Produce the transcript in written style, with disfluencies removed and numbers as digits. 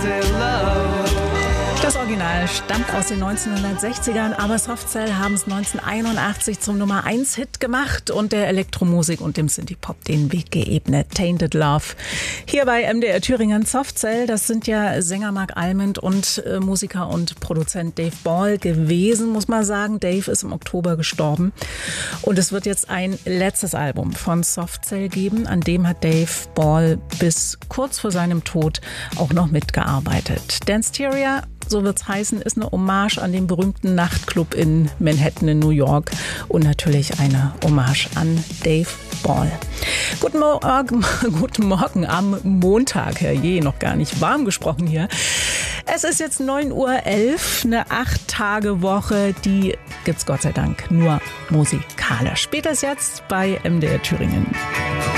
Das Original stammt aus den 1960ern, aber Soft Cell haben es 1981 zum Nummer 1 Hit gemacht und der Elektromusik und dem Synthie-Pop den Weg geebnet. Tainted Love. Hier bei MDR Thüringen. Soft Cell, das sind ja Sänger Mark Almond und Musiker und Produzent Dave Ball gewesen, muss man sagen. Dave ist im Oktober gestorben und es wird jetzt ein letztes Album von Soft Cell geben, an dem hat Dave Ball bis kurz vor seinem Tod auch noch mitgearbeitet. Danceteria, so wird's heißen, ist eine Hommage an den berühmten Nachtclub in Manhattan in New York und natürlich eine Hommage an Dave Ball. Guten Morgen am Montag, herrje, noch gar nicht warm gesprochen hier. Es ist jetzt 9:11 Uhr, eine 8-Tage-Woche, die gibt's Gott sei Dank nur musikalisch. Später ist jetzt bei MDR Thüringen.